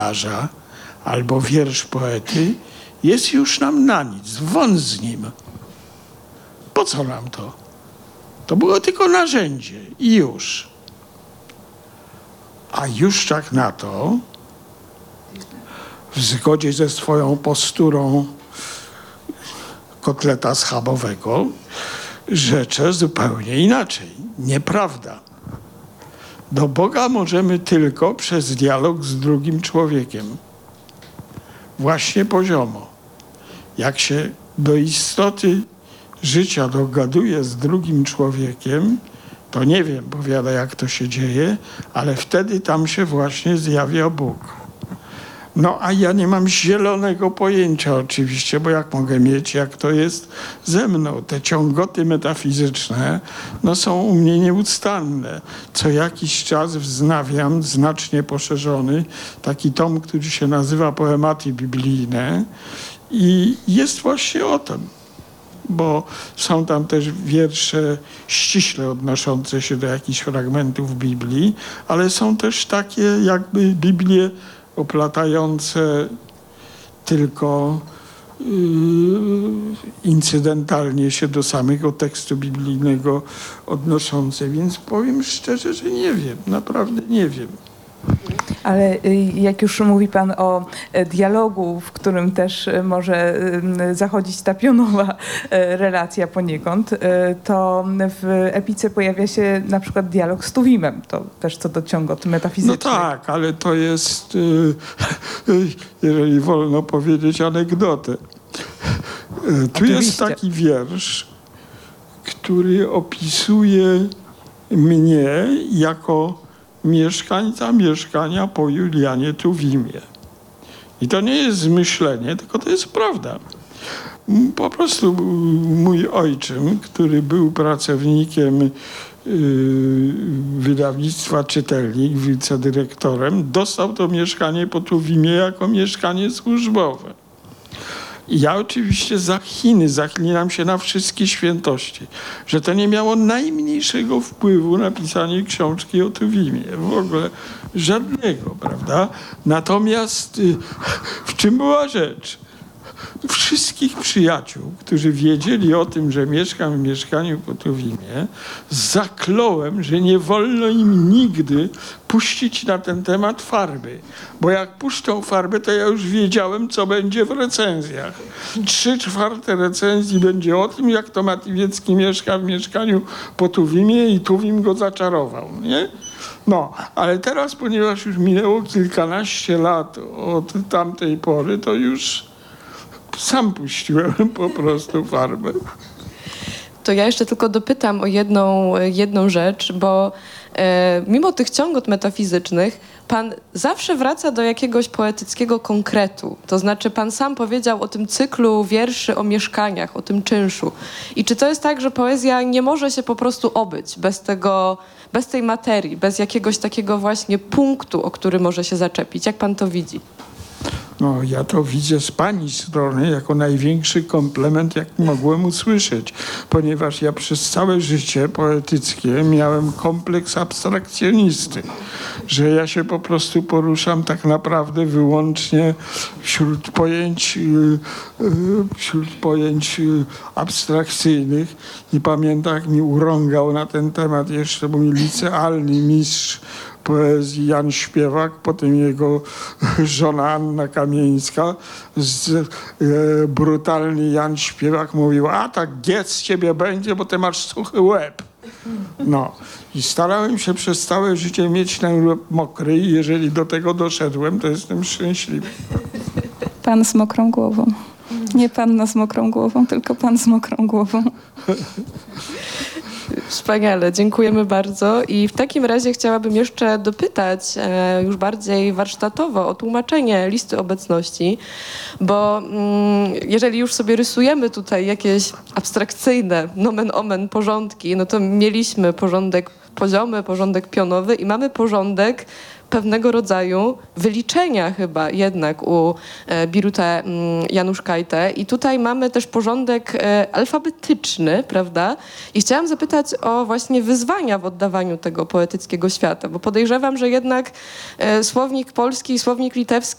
albo wiersz poety jest już nam na nic. Won z nim. Po co nam to? To było tylko narzędzie i już. A Juszczak na to, w zgodzie ze swoją posturą kotleta schabowego, rzecze zupełnie inaczej. Nieprawda. Do Boga możemy tylko przez dialog z drugim człowiekiem. Właśnie poziomo. Jak się do istoty życia dogaduje z drugim człowiekiem, to nie wiem, powiada, jak to się dzieje, ale wtedy tam się właśnie zjawia Bóg. No a ja nie mam zielonego pojęcia oczywiście, bo jak mogę mieć, jak to jest ze mną. Te ciągoty metafizyczne są u mnie nieustanne. Co jakiś czas wznawiam, znacznie poszerzony, taki tom, który się nazywa Poematy biblijne i jest właśnie o tym. Bo są tam też wiersze ściśle odnoszące się do jakichś fragmentów Biblii, ale są też takie jakby Biblię oplatające tylko incydentalnie się do samego tekstu biblijnego odnoszące. Więc powiem szczerze, że nie wiem, naprawdę nie wiem. Ale jak już mówi pan o dialogu, w którym też może zachodzić ta pionowa relacja poniekąd, to w epice pojawia się na przykład dialog z Tuwimem. To też co do ciągot metafizycznych. No tak, ale to jest, jeżeli wolno powiedzieć, anegdotę. Tu Oczywiście. jest taki wiersz, który opisuje mnie jako mieszkańca mieszkania po Julianie Tuwimie. I to nie jest zmyślenie, tylko to jest prawda. Po prostu mój ojczym, który był pracownikiem wydawnictwa Czytelnik, wicedyrektorem, dostał to mieszkanie po Tuwimie jako mieszkanie służbowe. I ja oczywiście zaklinam się na wszystkie świętości, że to nie miało najmniejszego wpływu na pisanie książki o Tuwimie. W ogóle żadnego, prawda? Natomiast w czym była rzecz? Wszystkich przyjaciół, którzy wiedzieli o tym, że mieszkam w mieszkaniu po Tuwimie, zakląłem, że nie wolno im nigdy puścić na ten temat farby. Bo jak puszczą farbę, to ja już wiedziałem, co będzie w recenzjach. 3/4 recenzji będzie o tym, jak to Matywiecki mieszka w mieszkaniu po Tuwimie i Tuwim go zaczarował, nie? No, ale teraz, ponieważ już minęło kilkanaście lat od tamtej pory, to już sam puściłem po prostu farbę. To ja jeszcze tylko dopytam o jedną rzecz, bo mimo tych ciągot metafizycznych, pan zawsze wraca do jakiegoś poetyckiego konkretu. To znaczy pan sam powiedział o tym cyklu wierszy o mieszkaniach, o tym czynszu. I czy to jest tak, że poezja nie może się po prostu obyć bez tej materii, bez jakiegoś takiego właśnie punktu, o który może się zaczepić? Jak pan to widzi? No, ja to widzę z pani strony jako największy komplement, jaki mogłem usłyszeć, ponieważ ja przez całe życie poetyckie miałem kompleks abstrakcjonisty, że ja się po prostu poruszam tak naprawdę wyłącznie wśród pojęć abstrakcyjnych i pamiętam, jak mi urągał na ten temat jeszcze mój licealny mistrz poezji Jan Śpiewak, potem jego żona Anna Kamieńska. Brutalny Jan Śpiewak mówił: a tak giec z ciebie będzie, bo ty masz suchy łeb. No i starałem się przez całe życie mieć ten łeb mokry i jeżeli do tego doszedłem, to jestem szczęśliwy. Pan z mokrą głową. Nie panna z mokrą głową, tylko pan z mokrą głową. Wspaniale, dziękujemy bardzo. I w takim razie chciałabym jeszcze dopytać już bardziej warsztatowo o tłumaczenie listy obecności, bo jeżeli już sobie rysujemy tutaj jakieś abstrakcyjne nomen omen porządki, no to mieliśmy porządek poziomy, porządek pionowy i mamy porządek pewnego rodzaju wyliczenia chyba jednak u Birute Januszkajte. I tutaj mamy też porządek alfabetyczny, prawda? I chciałam zapytać o właśnie wyzwania w oddawaniu tego poetyckiego świata, bo podejrzewam, że jednak słownik polski i słownik litewski